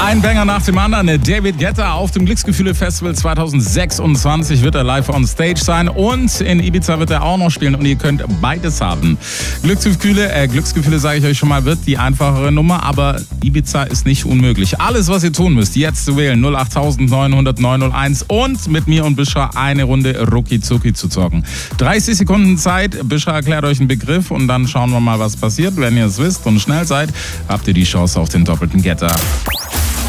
Ein Banger nach dem anderen. David Guetta auf dem Glücksgefühle-Festival 2026 wird er live on stage sein und in Ibiza wird er auch noch spielen und ihr könnt beides haben. Glücksgefühle sage ich euch schon mal, wird die einfachere Nummer, aber Ibiza ist nicht unmöglich. Alles, was ihr tun müsst, jetzt zu wählen, 08900 901 und mit mir und Bishra eine Runde Rucki Zucki zu zocken. 30 Sekunden Zeit, Bishra erklärt euch einen Begriff und dann schauen wir mal, was passiert. Wenn ihr es wisst und schnell seid, habt ihr die Chance auf den doppelten Getter.